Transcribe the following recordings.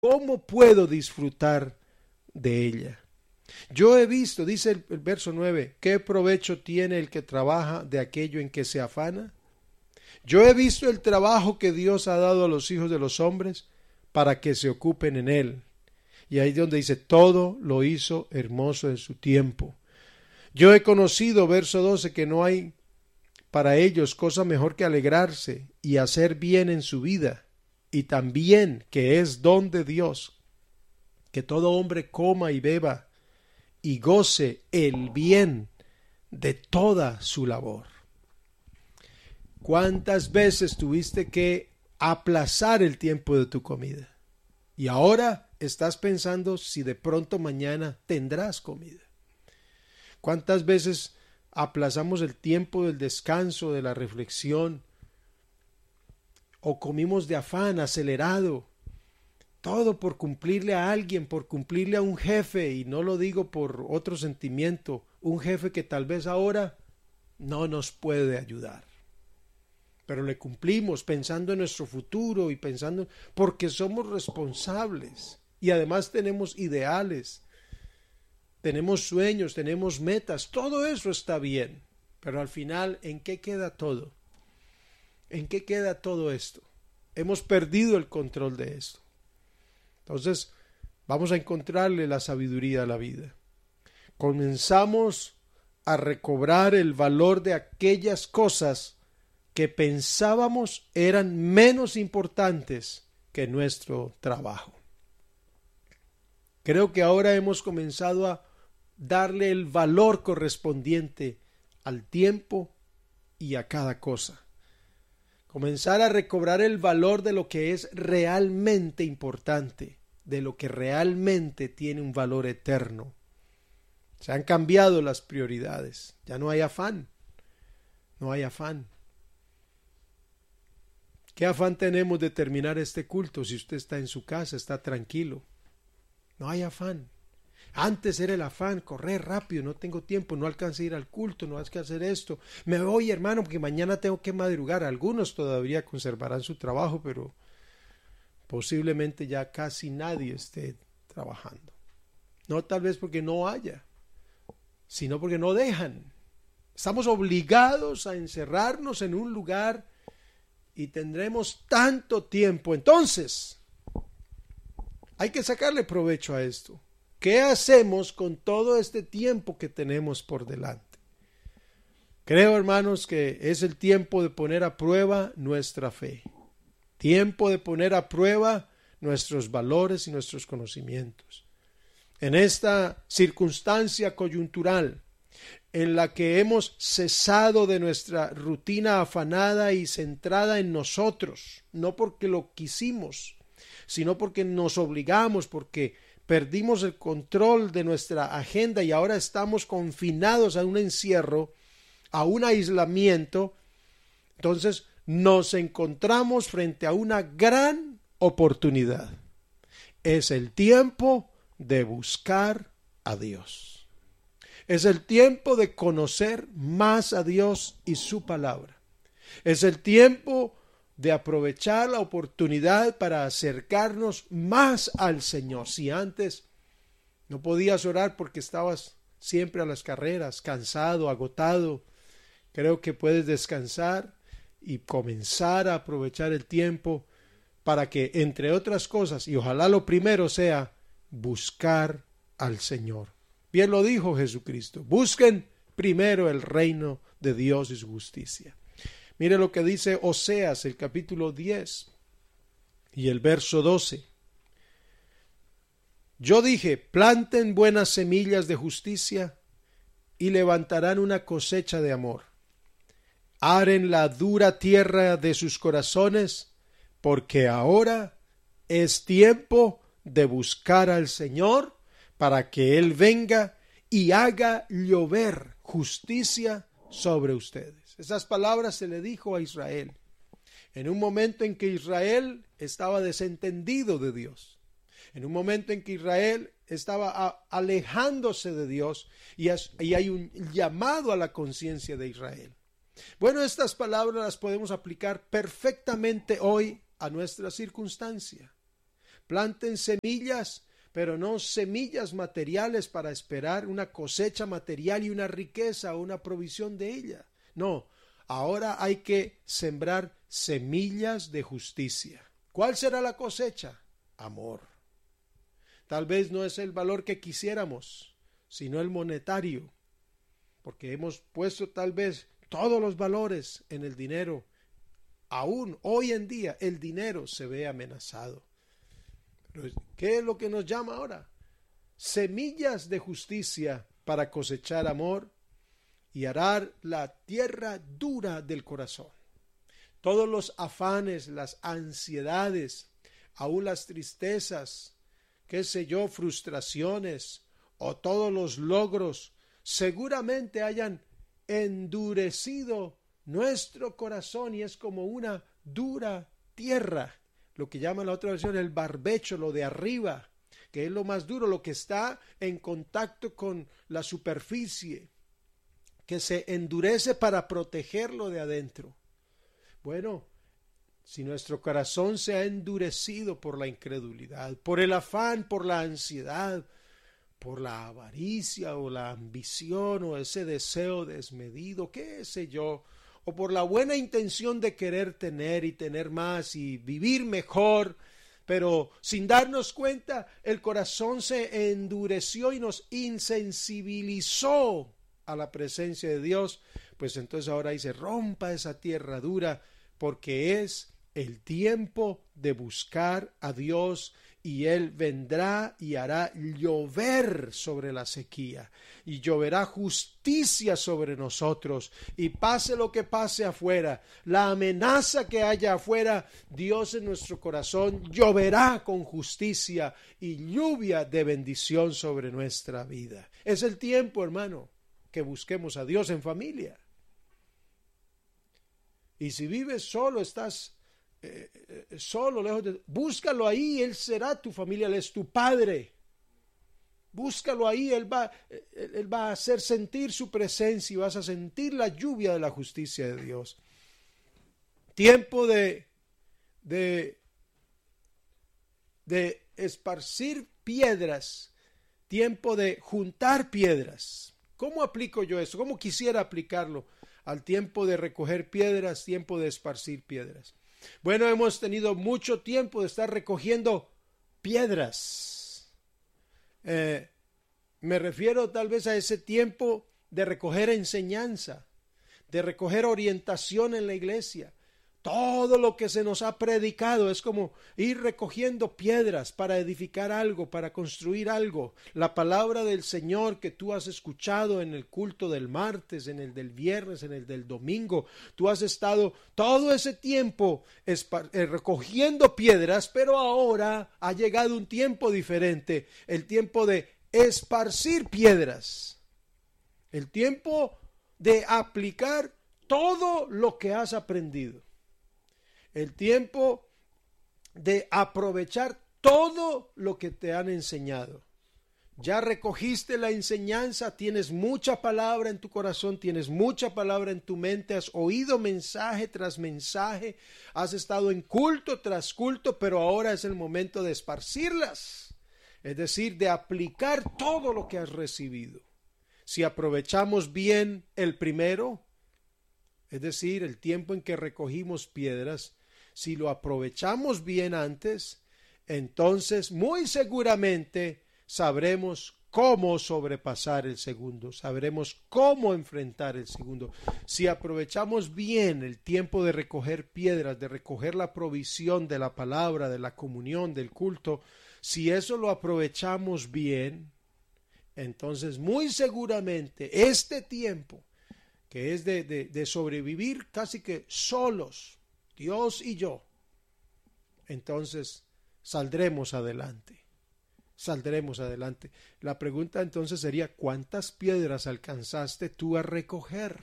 ¿Cómo puedo disfrutar de ella? Yo he visto, dice el verso 9, ¿qué provecho tiene el que trabaja de aquello en que se afana? Yo he visto el trabajo que Dios ha dado a los hijos de los hombres para que se ocupen en él. Y ahí es donde dice, todo lo hizo hermoso en su tiempo. Yo he conocido, verso 12, que no hay para ellos cosa mejor que alegrarse y hacer bien en su vida, y también que es don de Dios, que todo hombre coma y beba y goce el bien de toda su labor. ¿Cuántas veces tuviste que aplazar el tiempo de tu comida? Y ahora estás pensando si de pronto mañana tendrás comida. ¿Cuántas veces aplazamos el tiempo del descanso, de la reflexión? O comimos de afán, acelerado. Todo por cumplirle a alguien, por cumplirle a un jefe, y no lo digo por otro sentimiento, un jefe que tal vez ahora no nos puede ayudar. Pero le cumplimos pensando en nuestro futuro y pensando porque somos responsables y además tenemos ideales, tenemos sueños, tenemos metas, todo eso está bien, pero al final, ¿en qué queda todo? ¿En qué queda todo esto? Hemos perdido el control de esto. Entonces, vamos a encontrarle la sabiduría a la vida. Comenzamos a recobrar el valor de aquellas cosas que pensábamos eran menos importantes que nuestro trabajo. Creo que ahora hemos comenzado a darle el valor correspondiente al tiempo y a cada cosa. Comenzar a recobrar el valor de lo que es realmente importante, de lo que realmente tiene un valor eterno. Se han cambiado las prioridades, ya no hay afán, no hay afán. ¿Qué afán tenemos de terminar este culto si usted está en su casa, está tranquilo? No hay afán. Antes era el afán, correr rápido, no tengo tiempo, no alcancé a ir al culto, no hay que hacer esto. Me voy, hermano, porque mañana tengo que madrugar. Algunos todavía conservarán su trabajo, pero posiblemente ya casi nadie esté trabajando. No tal vez porque no haya, sino porque no dejan. Estamos obligados a encerrarnos en un lugar y tendremos tanto tiempo. Entonces, hay que sacarle provecho a esto. ¿Qué hacemos con todo este tiempo que tenemos por delante? Creo, hermanos, que es el tiempo de poner a prueba nuestra fe. Tiempo de poner a prueba nuestros valores y nuestros conocimientos. En esta circunstancia coyuntural en la que hemos cesado de nuestra rutina afanada y centrada en nosotros, no porque lo quisimos, sino porque nos obligamos, porque perdimos el control de nuestra agenda y ahora estamos confinados a un encierro, a un aislamiento. Entonces nos encontramos frente a una gran oportunidad. Es el tiempo de buscar a Dios. Es el tiempo de conocer más a Dios y su palabra. Es el tiempo de aprovechar la oportunidad para acercarnos más al Señor. Si antes no podías orar porque estabas siempre a las carreras, cansado, agotado, creo que puedes descansar y comenzar a aprovechar el tiempo para que, entre otras cosas, y ojalá lo primero sea buscar al Señor. Bien lo dijo Jesucristo, busquen primero el reino de Dios y su justicia. Mire lo que dice Oseas, el capítulo 10 y el verso 12. Yo dije, planten buenas semillas de justicia y levantarán una cosecha de amor. Aren la dura tierra de sus corazones, porque ahora es tiempo de buscar al Señor para que Él venga y haga llover justicia sobre ustedes. Esas palabras se le dijo a Israel en un momento en que Israel estaba desentendido de Dios, en un momento en que Israel estaba alejándose de Dios y hay un llamado a la conciencia de Israel. Bueno, estas palabras las podemos aplicar perfectamente hoy a nuestra circunstancia. planten semillas, pero no semillas materiales para esperar una cosecha material y una riqueza o una provisión de ella. No, ahora hay que sembrar semillas de justicia. ¿Cuál será la cosecha? Amor. Tal vez no es el valor que quisiéramos, sino el monetario, porque hemos puesto tal vez todos los valores en el dinero. Aún hoy en día el dinero se ve amenazado. Pero ¿qué es lo que nos llama ahora? Semillas de justicia para cosechar amor y arar la tierra dura del corazón. Todos los afanes, las ansiedades, aún las tristezas, qué sé yo, frustraciones o todos los logros seguramente hayan endurecido nuestro corazón y es como una dura tierra, lo que llama la otra versión el barbecho, lo de arriba, que es lo más duro, lo que está en contacto con la superficie, que se endurece para protegerlo de adentro. Bueno, si nuestro corazón se ha endurecido por la incredulidad, por el afán, por la ansiedad, por la avaricia o la ambición o ese deseo desmedido, qué sé yo, o por la buena intención de querer tener y tener más y vivir mejor, pero sin darnos cuenta el corazón se endureció y nos insensibilizó a la presencia de Dios, pues entonces ahora ahí se rompa esa tierra dura, porque es el tiempo de buscar a Dios y Él vendrá y hará llover sobre la sequía y lloverá justicia sobre nosotros y pase lo que pase afuera, la amenaza que haya afuera, Dios en nuestro corazón lloverá con justicia y lluvia de bendición sobre nuestra vida. Es el tiempo, hermano, que busquemos a Dios en familia. Y si vives solo, estás solo, lejos de... Búscalo ahí, Él será tu familia, Él es tu Padre. Búscalo ahí, Él va a hacer sentir su presencia y vas a sentir la lluvia de la justicia de Dios. Tiempo de esparcir piedras, tiempo de juntar piedras. ¿Cómo aplico yo eso? ¿Cómo quisiera aplicarlo al tiempo de recoger piedras, tiempo de esparcir piedras? Bueno, hemos tenido mucho tiempo de estar recogiendo piedras. Me refiero tal vez a ese tiempo de recoger enseñanza, de recoger orientación en la iglesia. Todo lo que se nos ha predicado es como ir recogiendo piedras para edificar algo, para construir algo. La palabra del Señor que tú has escuchado en el culto del martes, en el del viernes, en el del domingo. Tú has estado todo ese tiempo recogiendo piedras, pero ahora ha llegado un tiempo diferente, el tiempo de esparcir piedras, el tiempo de aplicar todo lo que has aprendido. El tiempo de aprovechar todo lo que te han enseñado. Ya recogiste la enseñanza, tienes mucha palabra en tu corazón, tienes mucha palabra en tu mente, has oído mensaje tras mensaje, has estado en culto tras culto, pero ahora es el momento de esparcirlas, es decir, de aplicar todo lo que has recibido. Si aprovechamos bien el primero, es decir, el tiempo en que recogimos piedras, si lo aprovechamos bien antes, entonces muy seguramente sabremos cómo sobrepasar el segundo, sabremos cómo enfrentar el segundo. Si aprovechamos bien el tiempo de recoger piedras, de recoger la provisión de la palabra, de la comunión, del culto, si eso lo aprovechamos bien, entonces muy seguramente este tiempo, que es de sobrevivir casi que solos, Dios y yo, entonces saldremos adelante. Saldremos adelante. La pregunta entonces sería, ¿cuántas piedras alcanzaste tú a recoger?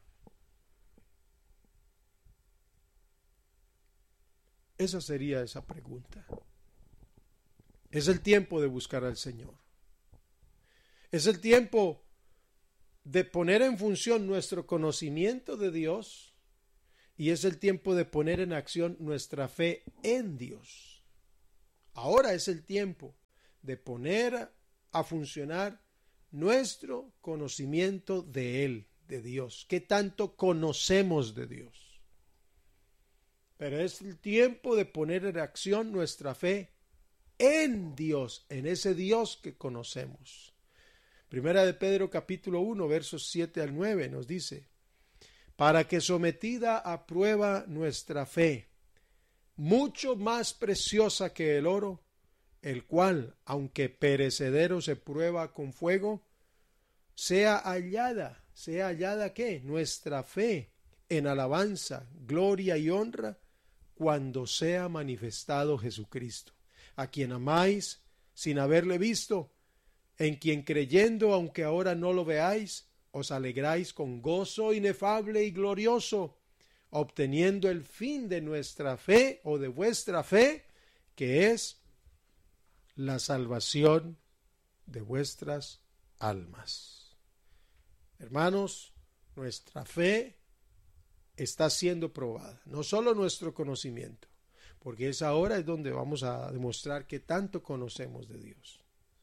Esa sería esa pregunta. Es el tiempo de buscar al Señor. Es el tiempo de poner en función nuestro conocimiento de Dios y es el tiempo de poner en acción nuestra fe en Dios. Ahora es el tiempo de poner a funcionar nuestro conocimiento de Él, de Dios. ¿Qué tanto conocemos de Dios? Pero es el tiempo de poner en acción nuestra fe en Dios, en ese Dios que conocemos. Primera de Pedro capítulo 1, versos 7 al 9 nos dice: para que sometida a prueba nuestra fe, mucho más preciosa que el oro, el cual, aunque perecedero se prueba con fuego, sea hallada ¿qué? Nuestra fe en alabanza, gloria y honra, cuando sea manifestado Jesucristo, a quien amáis sin haberle visto, en quien creyendo, aunque ahora no lo veáis, os alegráis con gozo inefable y glorioso, obteniendo el fin de nuestra fe o de vuestra fe, que es la salvación de vuestras almas. Hermanos, nuestra fe está siendo probada, no solo nuestro conocimiento, porque es ahora es donde vamos a demostrar que tanto conocemos de Dios.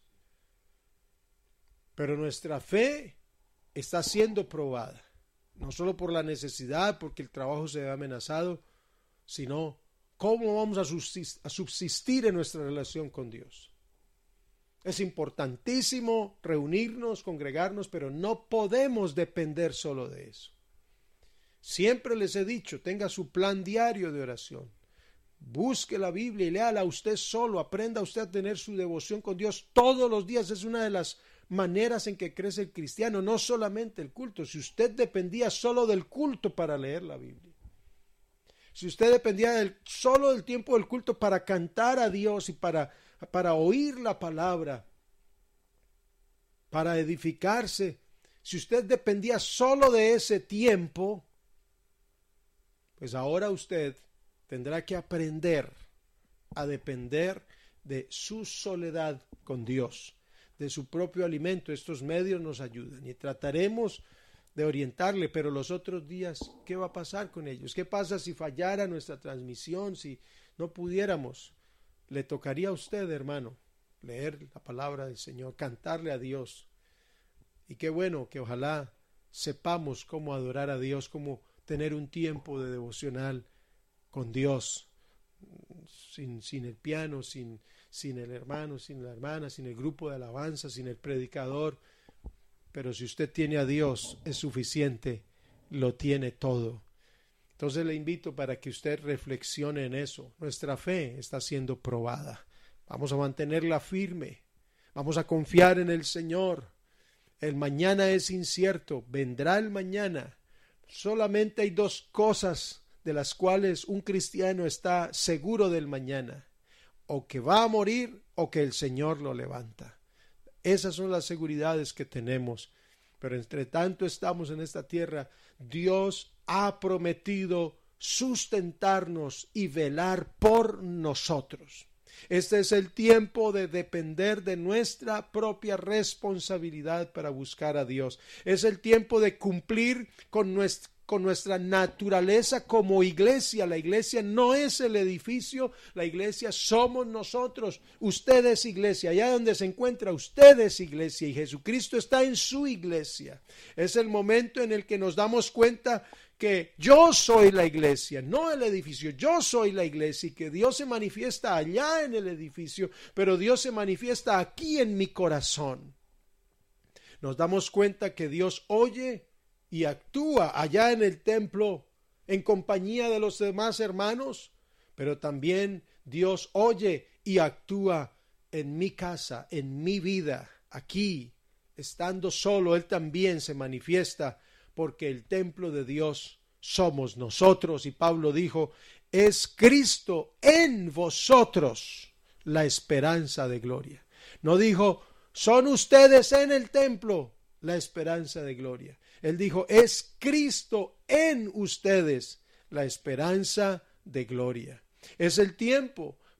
Pero nuestra fe está siendo probada, no solo por la necesidad, porque el trabajo se ve amenazado, sino cómo vamos a subsistir en nuestra relación con Dios. Es importantísimo reunirnos, congregarnos, pero no podemos depender solo de eso. Siempre les he dicho, tenga su plan diario de oración. Busque la Biblia y léala usted solo, aprenda usted a tener su devoción con Dios todos los días. Es una de las maneras en que crece el cristiano, no solamente el culto. Si usted dependía solo del culto para leer la Biblia, si usted dependía solo del tiempo del culto para cantar a Dios y para oír la palabra, para edificarse, si usted dependía solo de ese tiempo, pues ahora usted tendrá que aprender a depender de su soledad con Dios, de su propio alimento. Estos medios nos ayudan y trataremos de orientarle, pero los otros días, ¿qué va a pasar con ellos? ¿Qué pasa si fallara nuestra transmisión, si no pudiéramos? Le tocaría a usted, hermano, leer la palabra del Señor, cantarle a Dios. Y qué bueno que ojalá sepamos cómo adorar a Dios, cómo tener un tiempo de devocional con Dios, sin el piano, sin el hermano, sin la hermana, sin el grupo de alabanza, sin el predicador. Pero si usted tiene a Dios, es suficiente, lo tiene todo. Entonces le invito para que usted reflexione en eso. Nuestra fe está siendo probada. Vamos a mantenerla firme. Vamos a confiar en el Señor. El mañana es incierto. Vendrá el mañana. Solamente hay dos cosas de las cuales un cristiano está seguro del mañana: o que va a morir o que el Señor lo levanta. Esas son las seguridades que tenemos. Pero entre tanto estamos en esta tierra, Dios ha prometido sustentarnos y velar por nosotros. Este es el tiempo de depender de nuestra propia responsabilidad para buscar a Dios. Es el tiempo de cumplir con nuestra naturaleza como iglesia. La iglesia no es el edificio, la iglesia somos nosotros. Usted es iglesia, allá donde se encuentra usted es iglesia y Jesucristo está en su iglesia. Es el momento en el que nos damos cuenta que yo soy la iglesia, no el edificio, yo soy la iglesia, y que Dios se manifiesta allá en el edificio, pero Dios se manifiesta aquí en mi corazón. Nos damos cuenta que Dios oye y actúa allá en el templo en compañía de los demás hermanos, pero también Dios oye y actúa en mi casa, en mi vida, aquí, estando solo. Él también se manifiesta, porque el templo de Dios somos nosotros, y Pablo dijo: es Cristo en vosotros la esperanza de gloria. No dijo: son ustedes en el templo la esperanza de gloria. Él dijo: es Cristo en ustedes la esperanza de gloria. Es el tiempo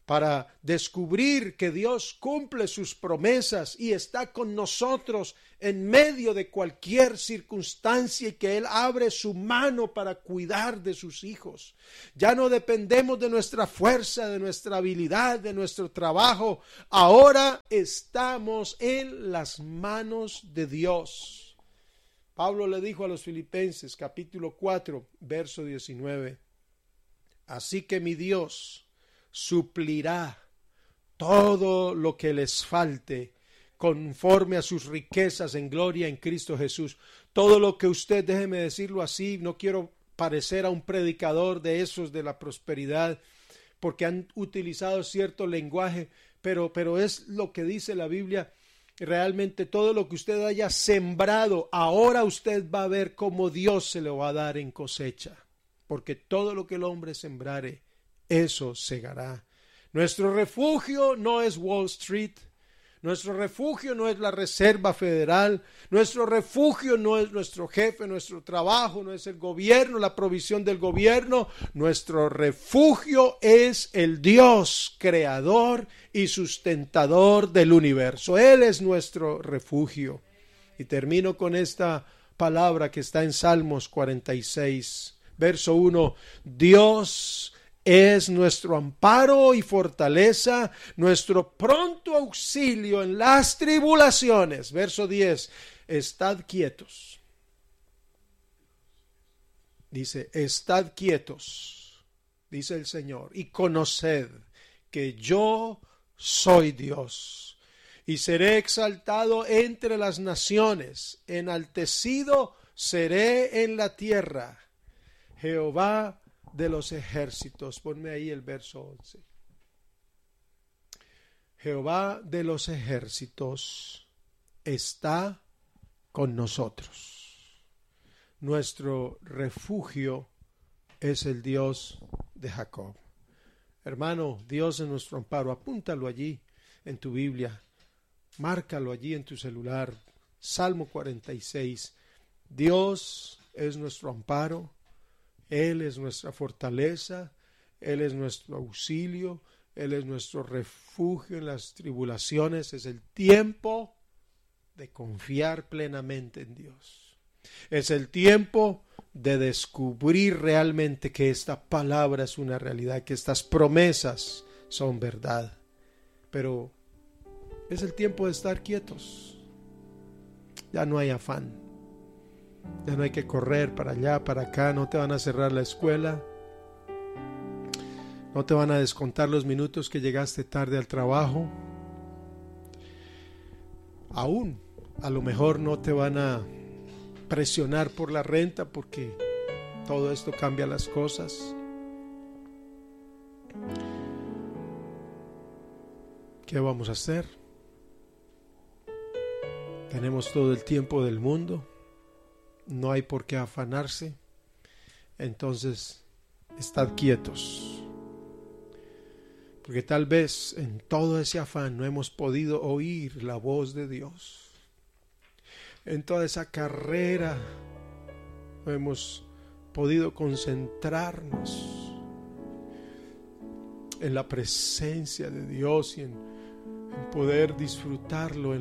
para descubrir que Dios cumple sus promesas y está con nosotros en medio de cualquier circunstancia y que Él abre su mano para cuidar de sus hijos. Ya no dependemos de nuestra fuerza, de nuestra habilidad, de nuestro trabajo. Ahora estamos en las manos de Dios. Pablo le dijo a los Filipenses, capítulo 4, verso 19, así que mi Dios suplirá todo lo que les falte conforme a sus riquezas en gloria en Cristo Jesús. Todo lo que usted, déjeme decirlo así, no quiero parecer a un predicador de esos de la prosperidad, porque han utilizado cierto lenguaje, pero es lo que dice la Biblia. Realmente todo lo que usted haya sembrado, ahora usted va a ver cómo Dios se lo va a dar en cosecha, porque todo lo que el hombre sembrare, eso segará. Nuestro refugio no es Wall Street, nuestro refugio no es la Reserva Federal, nuestro refugio no es nuestro jefe, nuestro trabajo, no es el gobierno, la provisión del gobierno. Nuestro refugio es el Dios creador y sustentador del universo. Él es nuestro refugio. Y termino con esta palabra que está en Salmos 46, verso 1. Dios es nuestro amparo y fortaleza, nuestro pronto auxilio en las tribulaciones. Verso 10, estad quietos. Dice, estad quietos, dice el Señor, y conoced que yo soy Dios, y seré exaltado entre las naciones, enaltecido seré en la tierra. Jehová de los ejércitos, ponme ahí el verso 11. Jehová de los ejércitos está con nosotros. Nuestro refugio es el Dios de Jacob. Hermano, Dios es nuestro amparo. Apúntalo allí en tu Biblia. Márcalo allí en tu celular. Salmo 46. Dios es nuestro amparo. Él es nuestra fortaleza, Él es nuestro auxilio, Él es nuestro refugio en las tribulaciones. Es el tiempo de confiar plenamente en Dios. Es el tiempo de descubrir realmente que esta palabra es una realidad, que estas promesas son verdad. Pero es el tiempo de estar quietos. Ya no hay afán. Ya no hay que correr para allá, para acá. No te van a cerrar la escuela. No te van a descontar los minutos que llegaste tarde al trabajo. Aún, a lo mejor no te van a presionar por la renta, porque todo esto cambia las cosas. ¿Qué vamos a hacer? Tenemos todo el tiempo del mundo. No hay por qué afanarse. Entonces, estad quietos. Porque tal vez en todo ese afán no hemos podido oír la voz de Dios. En toda esa carrera no hemos podido concentrarnos en la presencia de Dios y en poder disfrutarlo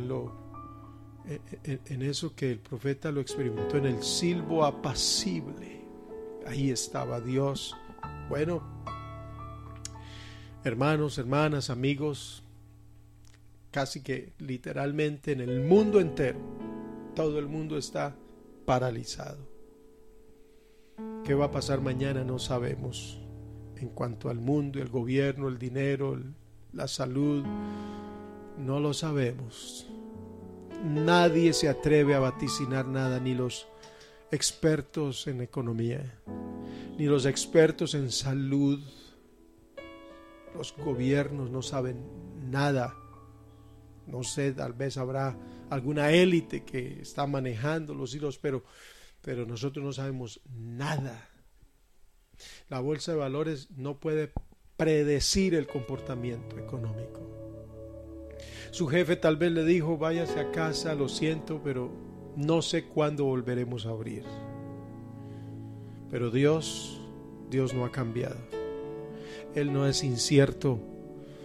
en eso que el profeta lo experimentó, en el silbo apacible. Ahí estaba Dios. Bueno, hermanos, hermanas, amigos, casi que literalmente en el mundo entero, todo el mundo está paralizado. ¿Qué va a pasar mañana? No sabemos. En cuanto al mundo, el gobierno, el dinero, la salud, no lo sabemos. Nadie se atreve a vaticinar nada, ni los expertos en economía, ni los expertos en salud. Los gobiernos no saben nada. No sé, tal vez habrá alguna élite que está manejando los hilos, pero nosotros no sabemos nada. La bolsa de valores no puede predecir el comportamiento económico. Su jefe tal vez le dijo, váyase a casa, lo siento, pero no sé cuándo volveremos a abrir. Pero Dios no ha cambiado. Él no es incierto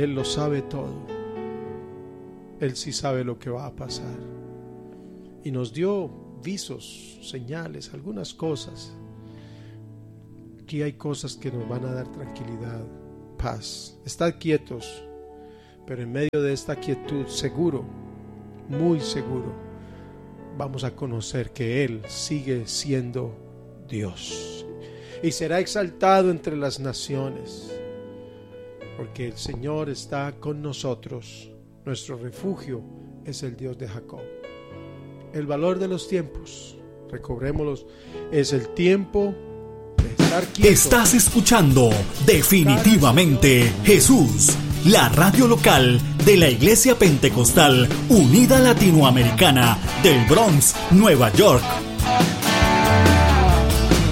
Él lo sabe todo. Él sí sabe lo que va a pasar. Y nos dio visos, señales, algunas cosas. Aquí hay cosas que nos van a dar tranquilidad, paz. Estad quietos, pero en medio de esta quietud, seguro, muy seguro, vamos a conocer que Él sigue siendo Dios y será exaltado entre las naciones, porque el Señor está con nosotros. Nuestro refugio es el Dios de Jacob. El valor de los tiempos, recobrémoslos, es el tiempo de estar quietos. Estás escuchando Definitivamente Jesús, la radio local de la Iglesia Pentecostal Unida Latinoamericana del Bronx, Nueva York.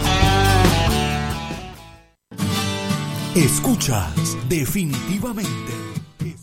Escuchas Definitivamente.